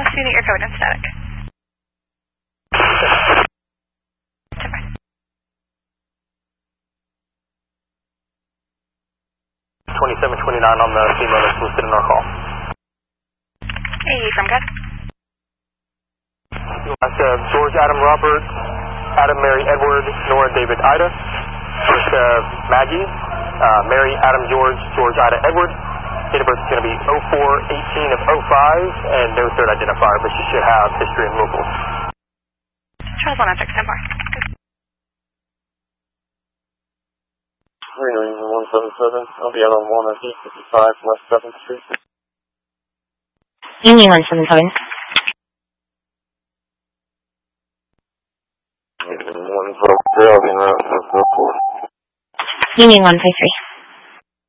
Unit your code and static. 2729 on the female that's listed in our call. Hey, from good. That's George, Adam, Robert, Adam, Mary, Edward, Nora, David, Ida. First, Maggie, Mary, Adam, George, George, Ida, Edward. Date of birth is going to be 04/18 of 05, and no third identifier, but she should have history and local. Charles 106, 10 bar. Green 177, I'll be out on 155 West 7th Street. Union 177. 140, I'll be in route 4. Union 153.